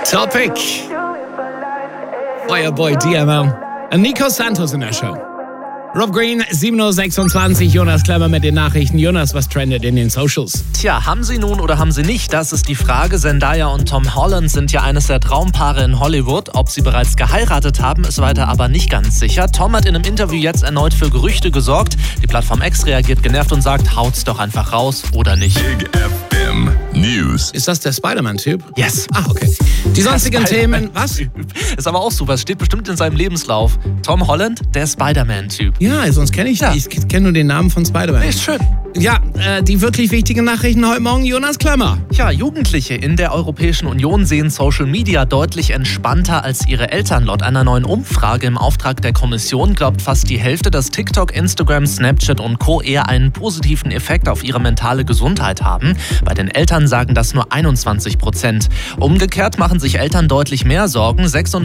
Topic. Euer Boy DML. Nico Santos in der Show. Rob Green, 7.26 Uhr, Jonas Klemmer mit den Nachrichten. Jonas, was trendet in den Socials? Tja, haben sie nun oder haben sie nicht? Das ist die Frage. Zendaya und Tom Holland sind ja eines der Traumpaare in Hollywood. Ob sie bereits geheiratet haben, ist weiter aber nicht ganz sicher. Tom hat in einem Interview jetzt erneut für Gerüchte gesorgt. Die Plattform X reagiert genervt und sagt, haut's doch einfach raus oder nicht. Big FM News. Ist das der Spider-Man-Typ? Yes. Ah, okay. Die sonstigen Themen, was? Ist aber auch super, es steht bestimmt in seinem Lebenslauf. Tom Holland, der Spider-Man-Typ. Ja, sonst kenne ich nicht. Ich kenne nur den Namen von Spider-Man. Ist schön. Ja, die wirklich wichtigen Nachrichten heute Morgen, Jonas Klemmer. Ja, Jugendliche in der Europäischen Union sehen Social Media deutlich entspannter als ihre Eltern. Laut einer neuen Umfrage im Auftrag der Kommission glaubt fast die Hälfte, dass TikTok, Instagram, Snapchat und Co. eher einen positiven Effekt auf ihre mentale Gesundheit haben. Bei den Eltern sagen das nur 21%. Umgekehrt machen sich Eltern deutlich mehr Sorgen.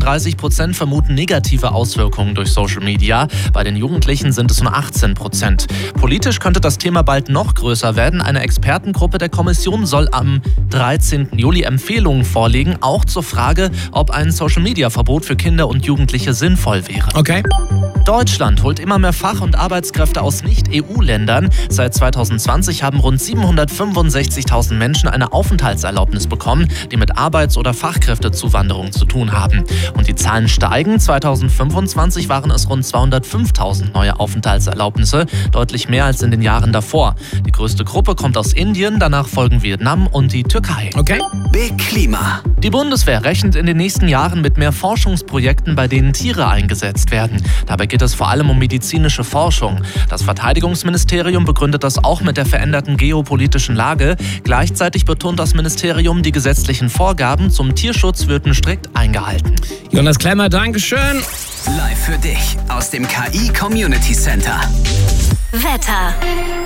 36% vermuten negative Auswirkungen durch Social Media. Bei den Jugendlichen sind es nur 18%. Politisch könnte das Thema bald noch größer werden. Eine Expertengruppe der Kommission soll am 13. Juli Empfehlungen vorlegen, auch zur Frage, ob ein Social-Media-Verbot für Kinder und Jugendliche sinnvoll wäre. Okay. Deutschland holt immer mehr Fach- und Arbeitskräfte aus Nicht-EU-Ländern. Seit 2020 haben rund 765.000 Menschen eine Aufenthaltserlaubnis bekommen, die mit Arbeits- oder Fachkräftezuwanderung zu tun haben. Und die Zahlen steigen. 2025 waren es rund 205.000 neue Aufenthaltserlaubnisse, deutlich mehr als in den Jahren davor. Die größte Gruppe kommt aus Indien, danach folgen Vietnam und die Türkei. Okay. Big Klima. Die Bundeswehr rechnet in den nächsten Jahren mit mehr Forschungsprojekten, bei denen Tiere eingesetzt werden. Dabei geht es vor allem um medizinische Forschung. Das Verteidigungsministerium begründet das auch mit der veränderten geopolitischen Lage. Gleichzeitig betont das Ministerium, die gesetzlichen Vorgaben zum Tierschutz würden strikt eingehalten. Jonas Klemmer, Dankeschön. Live für dich aus dem KI Community Center. Wetter.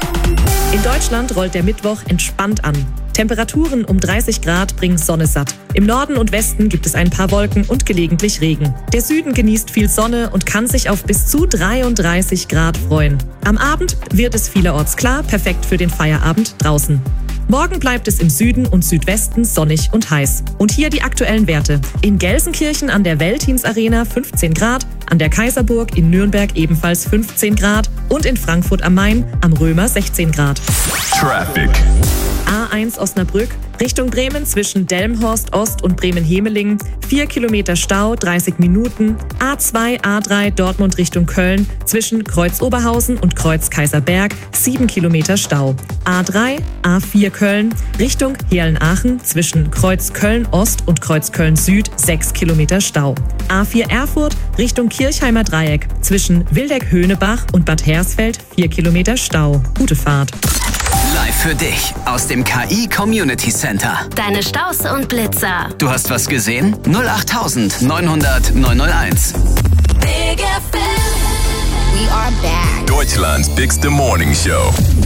In Deutschland rollt der Mittwoch entspannt an. Temperaturen um 30 Grad bringen Sonne satt. Im Norden und Westen gibt es ein paar Wolken und gelegentlich Regen. Der Süden genießt viel Sonne und kann sich auf bis zu 33 Grad freuen. Am Abend wird es vielerorts klar, perfekt für den Feierabend draußen. Morgen bleibt es im Süden und Südwesten sonnig und heiß. Und hier die aktuellen Werte. In Gelsenkirchen an der Veltins Arena 15 Grad, an der Kaiserburg in Nürnberg ebenfalls 15 Grad und in Frankfurt am Main am Römer 16 Grad. Traffic. A1 Osnabrück, Richtung Bremen zwischen Delmenhorst Ost und Bremen-Hemeling, 4 Kilometer Stau, 30 Minuten. A2, A3 Dortmund Richtung Köln, zwischen Kreuz Oberhausen und Kreuz Kaiserberg, 7 Kilometer Stau. A3, A4 Köln, Richtung Heerlen-Aachen, zwischen Kreuz Köln Ost und Kreuz Köln Süd, 6 Kilometer Stau. A4 Erfurt, Richtung Kirchheimer Dreieck, zwischen Wildeck-Höhnebach und Bad Hersfeld, 4 Kilometer Stau. Gute Fahrt. Live für dich aus dem KI Community Center. Deine Staus und Blitzer. Du hast was gesehen? 08000 900 901. Big FM. We are back. Deutschland's bigste Morning Show.